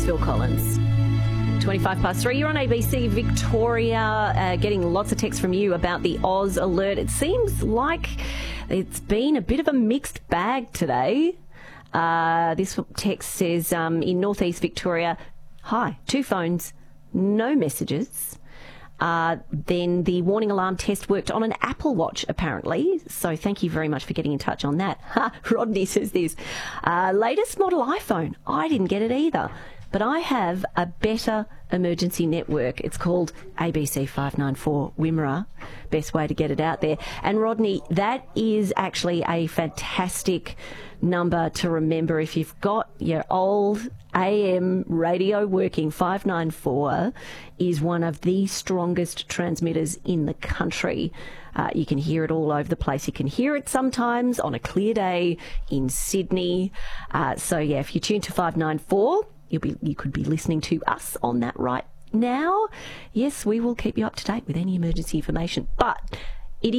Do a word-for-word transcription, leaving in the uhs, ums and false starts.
It's Phil Collins. twenty-five past three, you're on A B C Victoria, uh, getting lots of texts from you about the Oz alert. It seems like it's been a bit of a mixed bag today. Uh, this text says, um, in northeast Victoria, hi, two phones, no messages. Uh, then the warning alarm test worked on an Apple Watch, apparently. So thank you very much for getting in touch on that. Ha, Rodney says this. Uh, latest model iPhone. I didn't get it either. But I have a better emergency network. It's called A B C five nine four Wimmera. Best way to get it out there. And Rodney, that is actually a fantastic number to remember. If you've got your old A M radio working, five nine four is one of the strongest transmitters in the country. Uh, you can hear it all over the place. You can hear it sometimes on a clear day in Sydney. Uh, so, yeah, if you tune to five nine four, You'll be, you could be listening to us on that right now. Yes, we will keep you up to date with any emergency information. But